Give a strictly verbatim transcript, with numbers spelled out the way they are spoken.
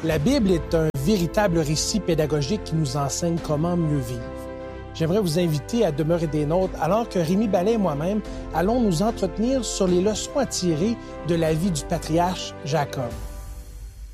La Bible est un véritable récit pédagogique qui nous enseigne comment mieux vivre. J'aimerais vous inviter à demeurer des nôtres alors que Rémi Ballet et moi-même allons nous entretenir sur les leçons à tirer de la vie du patriarche Jacob.